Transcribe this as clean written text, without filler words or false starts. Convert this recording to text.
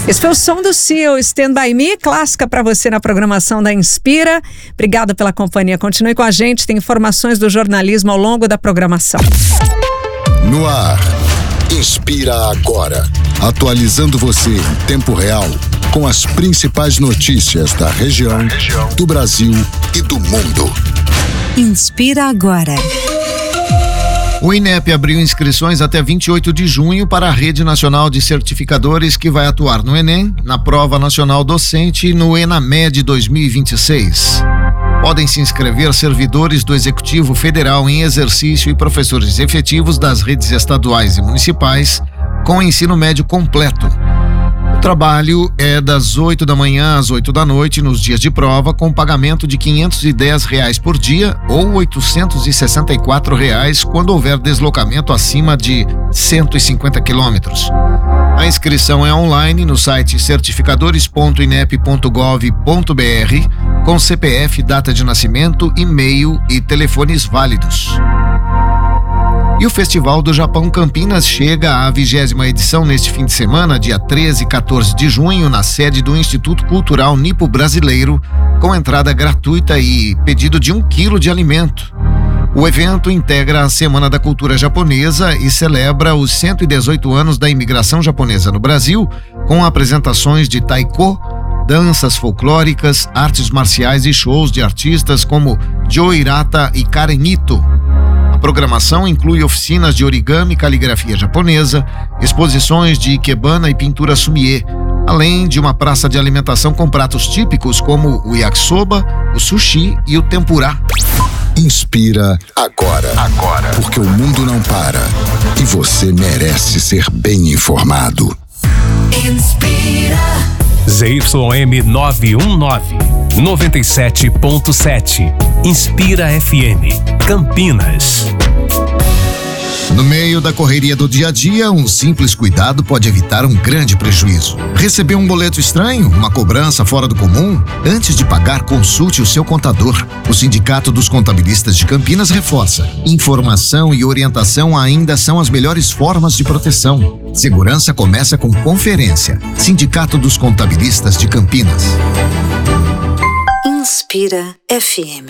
Esse foi o som do Seal, Stand By Me, clássica para você na programação da Inspira. Obrigada pela companhia. Continue com a gente, tem informações do jornalismo ao longo da programação. No ar, Inspira Agora. Atualizando você em tempo real com as principais notícias da região, do Brasil e do mundo. Inspira Agora. O INEP abriu inscrições até 28 de junho para a Rede Nacional de Certificadores que vai atuar no Enem, na Prova Nacional Docente e no ENAMED 2026. Podem se inscrever servidores do Executivo Federal em exercício e professores efetivos das redes estaduais e municipais com ensino médio completo. O trabalho é das 8 da manhã às 8 da noite nos dias de prova, com pagamento de R$510 por dia ou R$864 quando houver deslocamento acima de 150 quilômetros. A inscrição é online no site certificadores.inep.gov.br com CPF, data de nascimento, e-mail e telefones válidos. E o Festival do Japão Campinas chega à 20ª edição neste fim de semana, dia 13 e 14 de junho, na sede do Instituto Cultural Nipo Brasileiro, com entrada gratuita e pedido de 1 quilo de alimento. O evento integra a Semana da Cultura Japonesa e celebra os 118 anos da imigração japonesa no Brasil, com apresentações de taiko, danças folclóricas, artes marciais e shows de artistas como Joe Hirata e Karen Ito. A programação inclui oficinas de origami e caligrafia japonesa, exposições de ikebana e pintura sumie, além de uma praça de alimentação com pratos típicos como o yakisoba, o sushi e o tempurá. Inspira agora. Porque o mundo não para e você merece ser bem informado. Inspira. ZYM 919, 97.7. Inspira FM, Campinas. No meio da correria do dia a dia, um simples cuidado pode evitar um grande prejuízo. Receber um boleto estranho, uma cobrança fora do comum? Antes de pagar, consulte o seu contador. O Sindicato dos Contabilistas de Campinas reforça: informação e orientação ainda são as melhores formas de proteção. Segurança começa com conferência. Sindicato dos Contabilistas de Campinas. Inspira FM.